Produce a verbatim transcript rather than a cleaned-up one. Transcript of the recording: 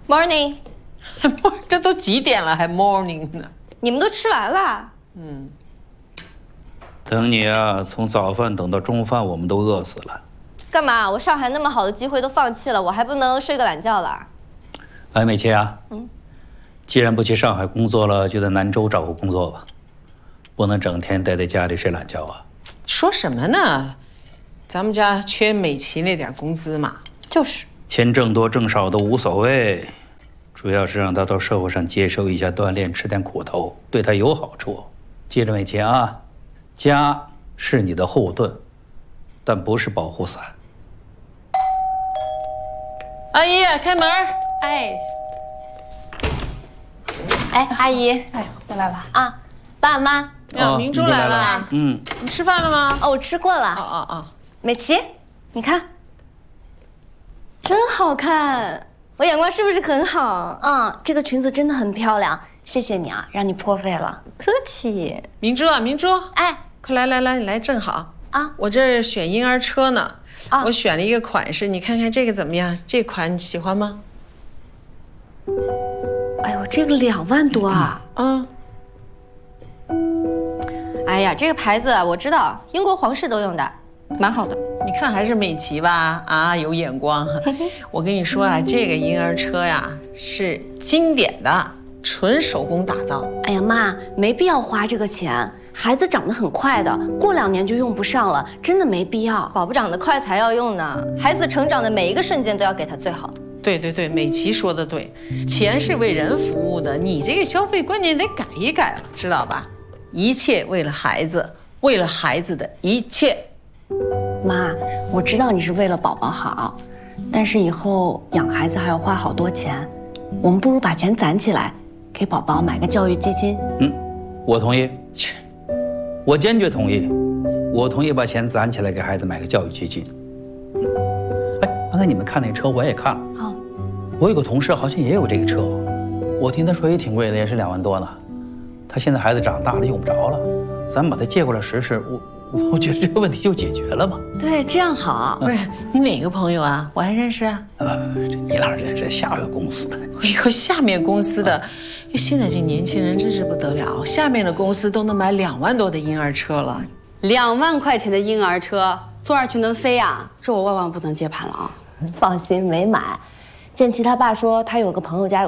Morning， 这都几点了还 morning 呢？ 你们都吃完了？ 嗯。 等你啊，从早饭等到中饭，我们都饿死了。 干嘛？我上海那么好的机会都放弃了，我还不能睡个懒觉了？ 哎，美琪啊，嗯，既然不去上海工作了，就在兰州找个工作吧，不能整天待在家里睡懒觉啊。 说什么呢？咱们家缺美琪那点工资嘛。 就是。 钱挣多挣少都无所谓。主要是让他到社会上接受一下锻炼，吃点苦头，对他有好处。记着，美琪啊，家是你的后盾，但不是保护伞。 阿姨，开门！ 哎，哎，阿姨， 哎，回来了啊，爸妈， 呀，明珠来了。 嗯， 你吃饭了吗？ 哦，我吃过了。 哦哦哦， 美琪，你看，真好看。我眼光是不是很好？ 嗯，这个裙子真的很漂亮，谢谢你啊，让你破费了。 客气。 明珠啊，明珠， 哎， 快来来来，你来正好啊！ 我这选婴儿车呢， 啊， 我选了一个款式，你看看这个怎么样？这款你喜欢吗？ 哎呦，这个两万多啊！ 嗯。 哎呀，这个牌子我知道，英国皇室都用的，蛮好的。 你看还是美琪吧，啊，有眼光。我跟你说啊，这个婴儿车呀是经典的，纯手工打造。 哎呀妈，没必要花这个钱，孩子长得很快的，过两年就用不上了，真的没必要。 宝宝长得快才要用呢，孩子成长的每一个瞬间都要给他最好的。 对对对，美琪说的对，钱是为人服务的，你这个消费观念得改一改了，知道吧？一切为了孩子，为了孩子的一切。 妈，我知道你是为了宝宝好，但是以后养孩子还要花好多钱，我们不如把钱攒起来，给宝宝买个教育基金。 嗯，我同意，我坚决同意，我同意把钱攒起来给孩子买个教育基金。哎，刚才你们看那车我也看了，哦，我有个同事好像也有这个车，我听他说也挺贵的，也是两万多呢。他现在孩子长大了用不着了，咱们把他借过来试试，我。我觉得这个问题就解决了嘛。 对，这样好。 不是你哪个朋友啊？我还认识啊。 呃，这你哪认识？下面公司的。 哎呦，下面公司的，现在这年轻人真是不得了，下面的公司都能买两万多的婴儿车了。 两万块钱的婴儿车，坐上去能飞啊？这我万万不能接盘了啊！ 放心，没买。建奇他爸说他有个朋友家有